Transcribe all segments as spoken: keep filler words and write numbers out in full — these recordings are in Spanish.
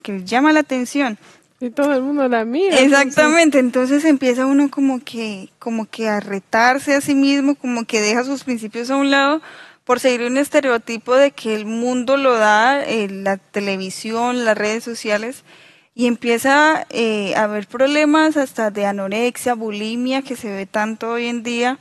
que llama la atención. Y todo el mundo la mira. Exactamente, entonces, entonces empieza uno como que, como que a retarse a sí mismo, como que deja sus principios a un lado por seguir un estereotipo de que el mundo lo da, eh, la televisión, las redes sociales, y empieza eh, a haber problemas hasta de anorexia, bulimia, que se ve tanto hoy en día,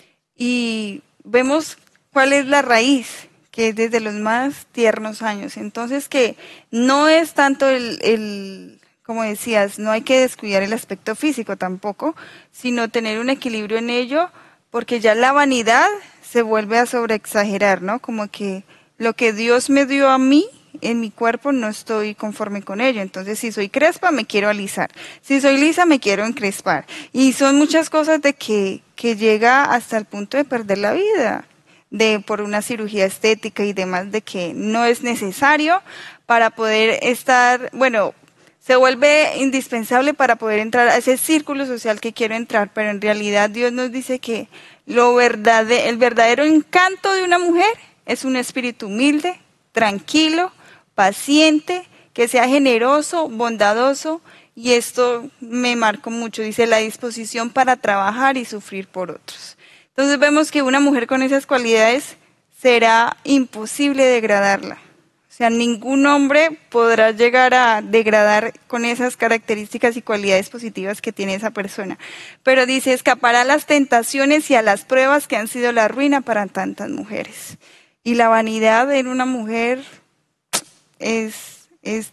y vemos cuál es la raíz, que es desde los más tiernos años. Entonces, que no es tanto el, el como decías, no hay que descuidar el aspecto físico tampoco, sino tener un equilibrio en ello, porque ya la vanidad se vuelve a sobreexagerar, ¿no? Como que lo que Dios me dio a mí, en mi cuerpo, no estoy conforme con ello. Entonces, si soy crespa, me quiero alisar. Si soy lisa, me quiero encrespar. Y son muchas cosas de que, que llega hasta el punto de perder la vida, de por una cirugía estética y demás, de que no es necesario para poder estar, bueno, se vuelve indispensable para poder entrar a ese círculo social que quiero entrar, pero en realidad Dios nos dice que lo verdadero, el verdadero encanto de una mujer es un espíritu humilde, tranquilo, paciente, que sea generoso, bondadoso, y esto me marcó mucho, dice la disposición para trabajar y sufrir por otros. Entonces vemos que una mujer con esas cualidades será imposible degradarla. O sea, ningún hombre podrá llegar a degradar con esas características y cualidades positivas que tiene esa persona. Pero dice, escapará a las tentaciones y a las pruebas que han sido la ruina para tantas mujeres. Y la vanidad en una mujer es, es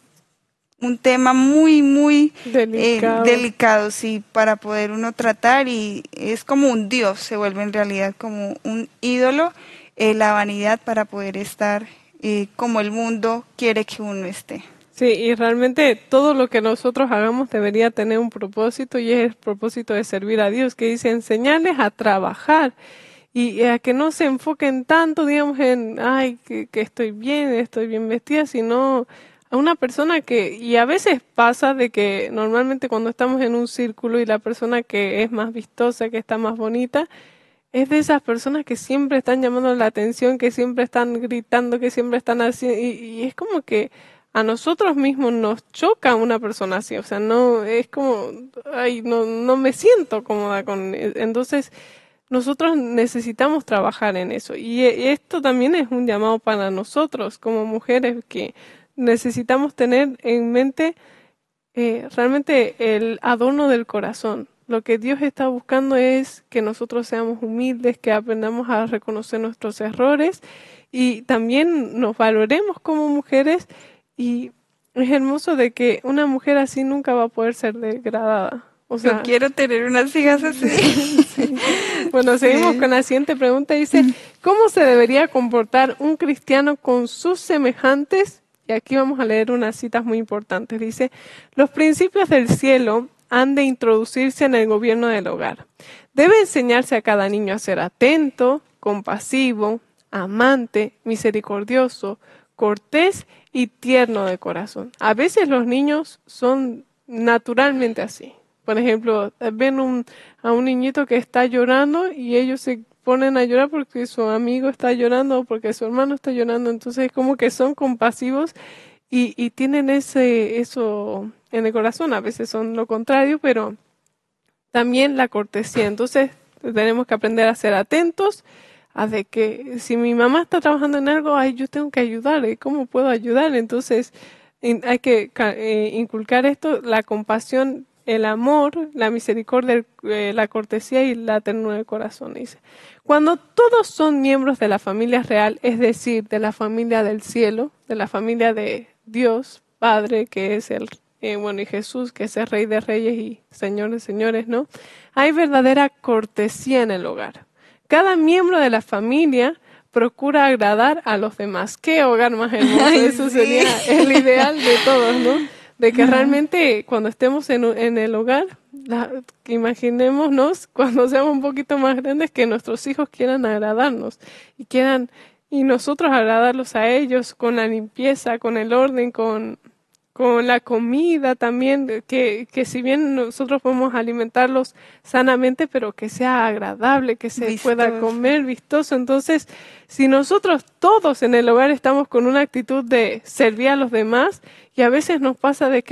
un tema muy, muy Delicado. Eh, delicado, sí, para poder uno tratar, y es como un dios, se vuelve en realidad como un ídolo, eh, la vanidad, para poder estar eh, como el mundo quiere que uno esté. Sí, y realmente todo lo que nosotros hagamos debería tener un propósito, y es el propósito de servir a Dios, que dice enseñarles a trabajar y a que no se enfoquen tanto, digamos, en, ay, que, que estoy bien, estoy bien vestida, sino a una persona que, y a veces pasa de que normalmente cuando estamos en un círculo y la persona que es más vistosa, que está más bonita, es de esas personas que siempre están llamando la atención, que siempre están gritando, que siempre están haciendo, y, y es como que a nosotros mismos nos choca una persona así, o sea, no, es como, ay, no, no me siento cómoda con, entonces nosotros necesitamos trabajar en eso, y esto también es un llamado para nosotros como mujeres, que necesitamos tener en mente eh, realmente el adorno del corazón. Lo que Dios está buscando es que nosotros seamos humildes, que aprendamos a reconocer nuestros errores y también nos valoremos como mujeres, y es hermoso de que una mujer así nunca va a poder ser degradada. O sea, yo quiero tener unas hijas así. Sí. Bueno, seguimos sí. con la siguiente pregunta. Dice, ¿cómo se debería comportar un cristiano con sus semejantes? Y aquí vamos a leer unas citas muy importantes. Dice, los principios del cielo han de introducirse en el gobierno del hogar. Debe enseñarse a cada niño a ser atento, compasivo, amante, misericordioso, cortés y tierno de corazón. A veces los niños son naturalmente así. Por ejemplo, ven un, a un niñito que está llorando y ellos se ponen a llorar porque su amigo está llorando o porque su hermano está llorando. Entonces, como que son compasivos y, y tienen ese eso en el corazón. A veces son lo contrario, pero también la cortesía. Entonces, tenemos que aprender a ser atentos, a de que si mi mamá está trabajando en algo, ay, yo tengo que ayudarle. ¿Cómo puedo ayudarle? Entonces, in, hay que eh, inculcar esto, la compasión, el amor, la misericordia, eh, la cortesía y la ternura del corazón, dice. Cuando todos son miembros de la familia real, es decir, de la familia del cielo, de la familia de Dios, Padre, que es el, eh, bueno, y Jesús, que es el Rey de Reyes y Señor de Señores, ¿no? Hay verdadera cortesía en el hogar. Cada miembro de la familia procura agradar a los demás. ¡Qué hogar más hermoso! Ay, eso sí. Sería el ideal de todos, ¿no? De que realmente cuando estemos en, en el hogar, la, imaginémonos cuando seamos un poquito más grandes que nuestros hijos quieran agradarnos y quieran, y nosotros agradarlos a ellos con la limpieza, con el orden, con, con la comida también, que, que si bien nosotros podemos alimentarlos sanamente, pero que sea agradable, que se Vistoso. pueda comer vistoso. Entonces, si nosotros todos en el hogar estamos con una actitud de servir a los demás, y a veces nos pasa de que